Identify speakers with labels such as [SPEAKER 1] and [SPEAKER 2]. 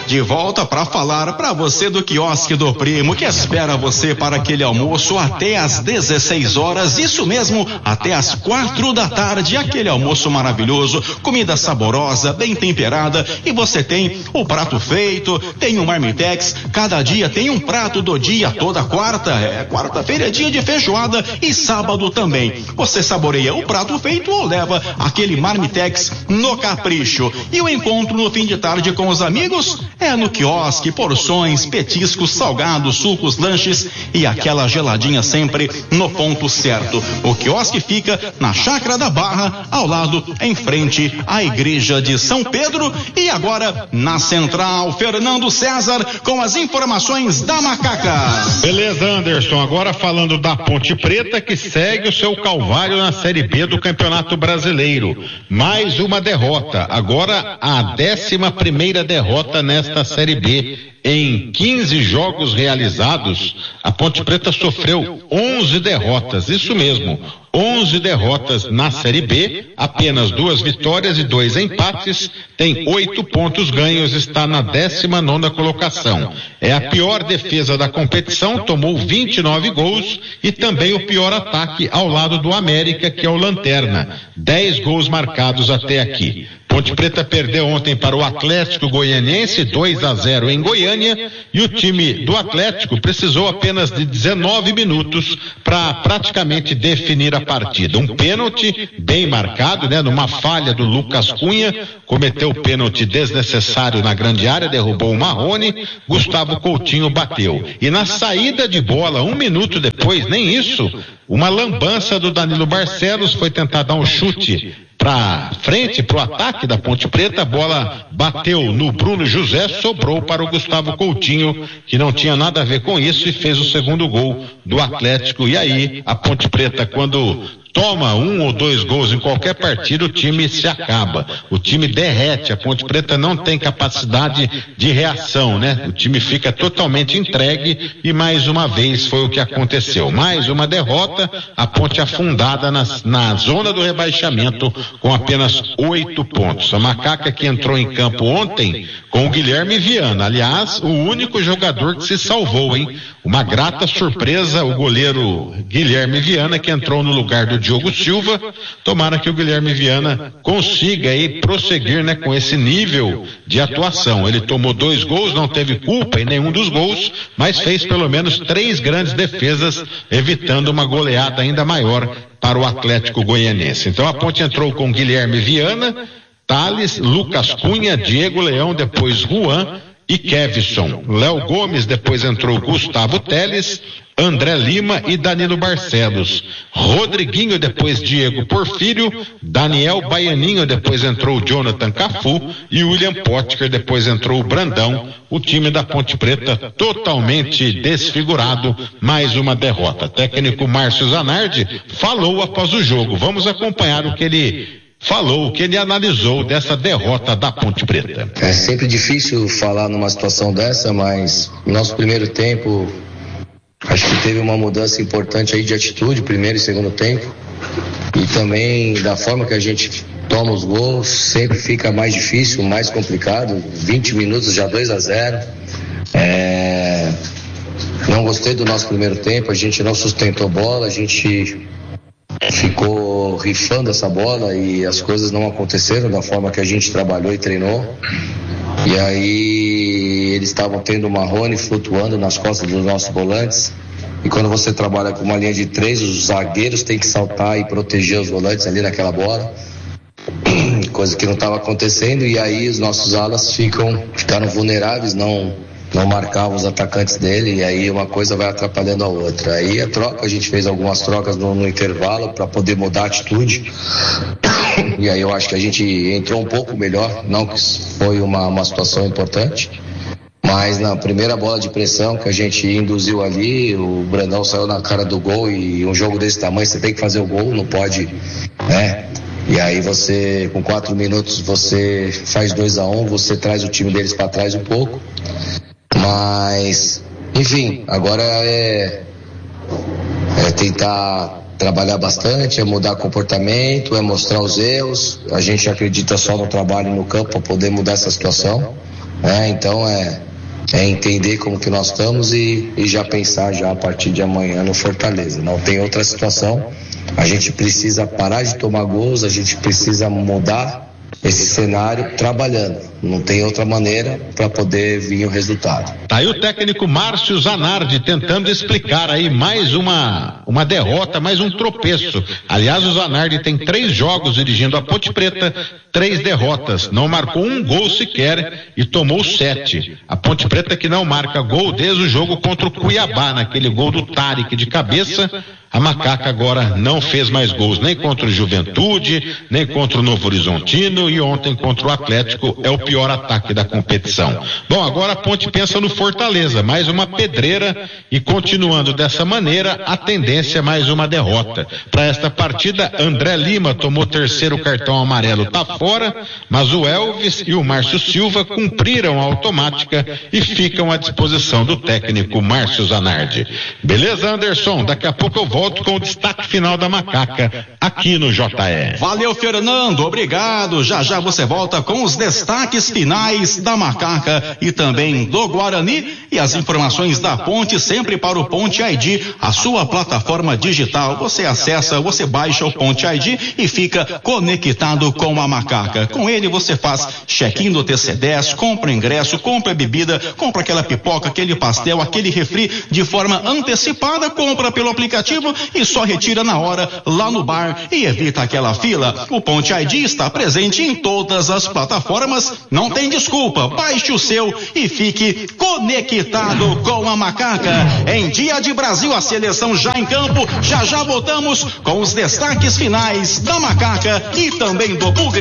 [SPEAKER 1] de volta para falar para você do quiosque do Primo, que espera você para aquele almoço até às 16 horas, isso mesmo, até às 4 da tarde, aquele almoço maravilhoso, comida saborosa, bem temperada, e você tem o prato feito, tem o marmitex, cada dia tem um prato do dia, toda quarta-feira é dia de feijoada e sábado também. Você saboreia o prato feito ou leva aquele marmitex no capricho. E o encontro no fim de tarde com os amigos é no quiosque, porções, petiscos, salgados, sucos, lanches e aquela geladinha sempre no ponto certo. O quiosque fica na Chácara da Barra, ao lado, em frente à Igreja de São Pedro. E agora, na Central, Fernando César com as informações da Macaca.
[SPEAKER 2] Beleza, Anderson, agora falando da Ponte Preta, que segue o seu calvário na Série B do Campeonato Brasileiro. Mais uma derrota, agora a 11ª derrota nesta Série B. Em 15 jogos realizados, a Ponte Preta sofreu 11 derrotas, isso mesmo, 11 derrotas na Série B, apenas 2 vitórias e 2 empates, tem 8 pontos ganhos, está na 19ª colocação. É a pior defesa da competição, tomou 29 gols e também o pior ataque ao lado do América, que é o Lanterna, 10 gols marcados até aqui. Ponte Preta perdeu ontem para o Atlético Goianiense, 2-0 em Goiânia, e o time do Atlético precisou apenas de 19 minutos para praticamente definir a partida. Um pênalti bem marcado, né? Numa falha do Lucas Cunha, cometeu pênalti desnecessário na grande área, derrubou o Marrone, Gustavo Coutinho bateu. E na saída de bola, 1 minuto depois, nem isso, uma lambança do Danilo Barcelos, foi tentar dar um chute para frente, para o ataque da Ponte Preta, a bola bateu no Bruno José, sobrou para o Gustavo Coutinho, que não tinha nada a ver com isso, e fez o segundo gol do Atlético. E aí, a Ponte Preta, quando toma 1 ou 2 gols em qualquer partida, o time se acaba, o time derrete, a Ponte Preta não tem capacidade de reação, né? O time fica totalmente entregue e mais uma vez foi o que aconteceu. Mais uma derrota, a Ponte afundada na zona do rebaixamento com apenas 8 pontos. A Macaca que entrou em campo ontem com o Guilherme Viana, aliás, o único jogador que se salvou, hein? Uma grata surpresa, o goleiro Guilherme Viana, que entrou no lugar do Diogo Silva. Tomara que o Guilherme Viana consiga aí prosseguir, né, com esse nível de atuação. Ele tomou 2 gols, não teve culpa em nenhum dos gols, mas fez pelo menos 3 grandes defesas, evitando uma goleada ainda maior para o Atlético Goianiense. Então a Ponte entrou com Guilherme Viana, Thales, Lucas Cunha, Diego Leão, depois Juan e Kevson. Léo Gomes, depois entrou Gustavo Teles, André Lima e Danilo Barcelos. Rodriguinho, depois Diego Porfírio, Daniel Baianinho, depois entrou Jonathan Cafu e William Potker, depois entrou o Brandão. O time da Ponte Preta totalmente desfigurado, mais uma derrota. Técnico Márcio Zanardi falou após o jogo. Vamos acompanhar o que ele falou, o que ele analisou dessa derrota da Ponte Preta.
[SPEAKER 3] É sempre difícil falar numa situação dessa, mas no nosso primeiro tempo acho que teve uma mudança importante aí de atitude, primeiro e segundo tempo, e também da forma que a gente toma os gols, sempre fica mais difícil, mais complicado. 20 minutos já 2-0. Não gostei do nosso primeiro tempo, a gente não sustentou bola, a gente ficou rifando essa bola e as coisas não aconteceram da forma que a gente trabalhou e treinou. E aí eles estavam tendo o Marrone flutuando nas costas dos nossos volantes, e quando você trabalha com uma linha de 3, os zagueiros têm que saltar e proteger os volantes ali naquela bola, coisa que não estava acontecendo. E aí os nossos alas ficaram vulneráveis, não marcavam os atacantes dele, e aí uma coisa vai atrapalhando a outra. Aí a gente fez algumas trocas no intervalo para poder mudar a atitude, e aí eu acho que a gente entrou um pouco melhor, não que foi uma situação importante, mas na primeira bola de pressão que a gente induziu ali, o Brandão saiu na cara do gol, e um jogo desse tamanho você tem que fazer o gol, não pode, né? E aí você, com 4 minutos, você faz 2-1, você traz o time deles para trás um pouco. Mas, enfim, agora é tentar trabalhar bastante, é mudar comportamento, é mostrar os erros. A gente acredita só no trabalho no campo para poder mudar essa situação. né? Então é entender como que nós estamos e já pensar já a partir de amanhã no Fortaleza. Não tem outra situação. A gente precisa parar de tomar gols, a gente precisa mudar esse cenário trabalhando. Não tem outra maneira para poder vir o resultado.
[SPEAKER 2] Tá aí o técnico Márcio Zanardi tentando explicar aí mais uma derrota, mais um tropeço. Aliás, o Zanardi tem 3 jogos dirigindo a Ponte Preta, 3 derrotas, não marcou um gol sequer e tomou 7. A Ponte Preta que não marca gol desde o jogo contra o Cuiabá, naquele gol do Tarek de cabeça. A Macaca agora não fez mais gols nem contra o Juventude, nem contra o Novo Horizontino e ontem contra o Atlético. É o pior ataque da competição. Bom, agora a Ponte pensa no Fortaleza, mais uma pedreira e continuando dessa maneira, a tendência é mais uma derrota. Para esta partida, André Lima tomou 3º cartão amarelo, tá fora, mas o Elvis e o Márcio Silva cumpriram a automática e ficam à disposição do técnico Márcio Zanardi. Beleza, Anderson? Daqui a pouco eu volto com o destaque final da Macaca aqui no JE.
[SPEAKER 1] Valeu, Fernando, obrigado. Já já você volta com os destaques finais da Macaca e também do Guarani e as informações da Ponte sempre para o Ponte ID, a sua plataforma digital. Você acessa, você baixa o Ponte ID e fica conectado com a Macaca. Com ele você faz check-in do TC10, compra ingresso, compra bebida, compra aquela pipoca, aquele pastel, aquele refri de forma antecipada, compra pelo aplicativo e só retira na hora lá no bar e evita aquela fila. O Ponte ID está presente em todas as plataformas, não tem desculpa, baixe o seu e fique conectado com a Macaca. Em dia de Brasil, a seleção já em campo, já voltamos com os destaques finais da Macaca e também do Bugre.